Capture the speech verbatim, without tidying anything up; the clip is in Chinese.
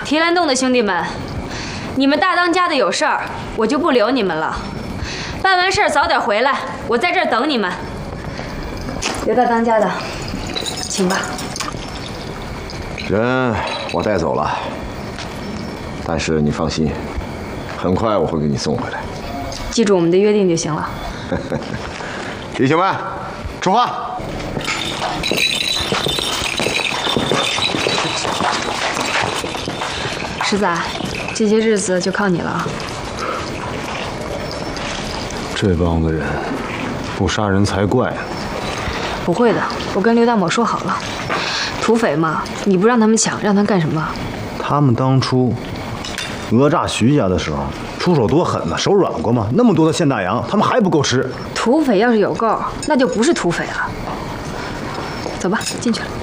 提篮洞的兄弟们，你们大当家的有事儿，我就不留你们了。办完事儿早点回来，我在这儿等你们。刘大当家的，请吧。 人我带走了，但是你放心，很快我会给你送回来。 记住我们的约定就行了。 弟兄们，出发！ 石子，这些日子就靠你了啊。 这帮子人不杀人才怪呢。 不会的，我跟刘大某说好了，土匪嘛，你不让他们抢，让他干什么？ 他们当初讹诈徐家的时候，出手多狠呢，手软过吗？那么多的现大洋，他们还不够吃。 土匪要是有够，那就不是土匪了。走吧，进去了。